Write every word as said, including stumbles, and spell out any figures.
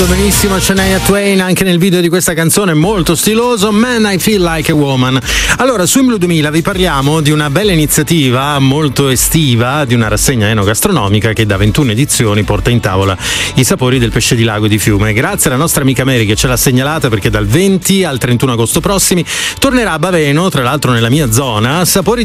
Benissimo, Shania Twain anche nel video di questa canzone, molto stiloso, Man I Feel Like a Woman. Allora, su Imlu duemila vi parliamo di una bella iniziativa molto estiva, di una rassegna enogastronomica che da ventuno edizioni porta in tavola i sapori del pesce di lago e di fiume. Grazie alla nostra amica Mary che ce l'ha segnalata, perché dal venti al trentuno agosto prossimi tornerà a Baveno, tra l'altro nella mia zona, Sapori